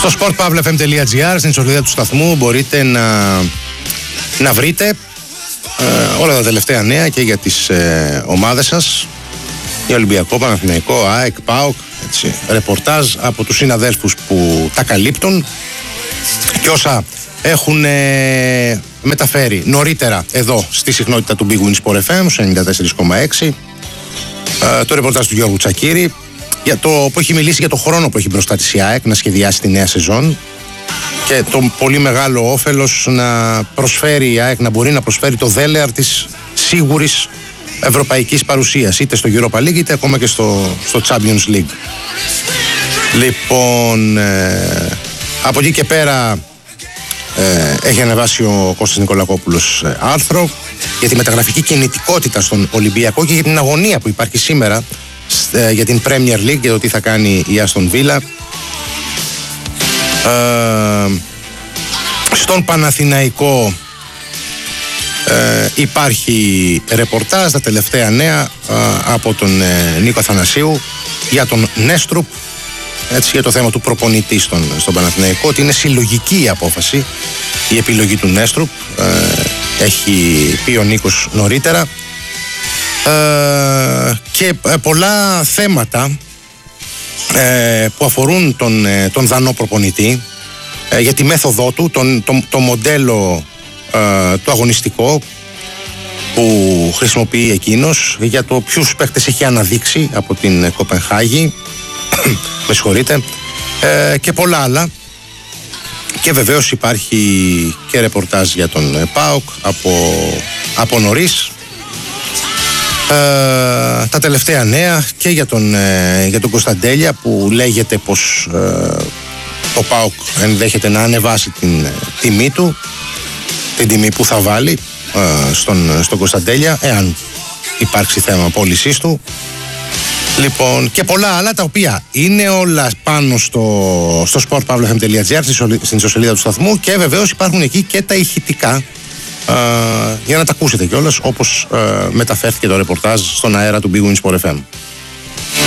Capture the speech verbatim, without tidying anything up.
Στο sport pavla f m τελεία gr, στην ιστοσελίδα του σταθμού, μπορείτε να, να βρείτε ε, όλα τα τελευταία νέα και για τις ε, ομάδες σας, για Ολυμπιακό, Παναθηναϊκό, ΑΕΚ, ΠΑΟΚ, έτσι, ρεπορτάζ από τους συναδέλφους που τα καλύπτουν και όσα έχουν ε, μεταφέρει νωρίτερα εδώ στη συχνότητα του Big Win Sport εφ εμ, στο ενενήντα τέσσερα κόμμα έξι, ε, το ρεπορτάζ του Γιώργου Τσακίρη, για το, που έχει μιλήσει για το χρόνο που έχει μπροστά της η ΑΕΚ να σχεδιάσει τη νέα σεζόν και το πολύ μεγάλο όφελος να προσφέρει η ΑΕΚ, να μπορεί να προσφέρει το δέλεαρ της σίγουρης ευρωπαϊκής παρουσίας, είτε στο Europa League είτε ακόμα και στο, στο Champions League. Λοιπόν, ε, από εκεί και πέρα ε, έχει ανεβάσει ο Κώστας Νικολακόπουλος ε, άρθρο για τη μεταγραφική κινητικότητα στον Ολυμπιακό και για την αγωνία που υπάρχει σήμερα ε, για την Premier League, για το τι θα κάνει η Άστον Βίλα. Ε, στον Παναθηναϊκό ε, υπάρχει ρεπορτάζ, τα τελευταία νέα ε, από τον ε, Νίκο Αθανασίου για τον Νέστρουπ, έτσι, για το θέμα του προπονητή στον, στον Παναθηναϊκό, ότι είναι συλλογική η απόφαση, η επιλογή του Νέστρουπ, ε, έχει πει ο Νίκος νωρίτερα, ε, και ε, πολλά θέματα ε, που αφορούν τον, ε, τον δανό προπονητή, ε, για τη μέθοδό του, τον, το, το μοντέλο ε, το αγωνιστικό που χρησιμοποιεί εκείνος, για το ποιους παίκτες έχει αναδείξει από την Κοπενχάγη, με συγχωρείτε, ε, και πολλά άλλα. Και βεβαίως υπάρχει και ρεπορτάζ για τον ΠΑΟΚ από, από νωρίς, ε, τα τελευταία νέα και για τον, ε, για τον Κωνσταντέλια, που λέγεται πως ε, ο ΠΑΟΚ ενδέχεται να ανεβάσει την ε, τιμή του, την τιμή που θα βάλει ε, στον, στον Κωνσταντέλια, εάν υπάρξει θέμα πώλησής του. Λοιπόν, και πολλά άλλα τα οποία είναι όλα πάνω στο, στο sport pavla f m τελεία gr, στην ιστοσελίδα του σταθμού, και βεβαίως υπάρχουν εκεί και τα ηχητικά ε, για να τα ακούσετε κιόλας, όπως ε, μεταφέρθηκε το ρεπορτάζ στον αέρα του Big Win Sport εφ εμ.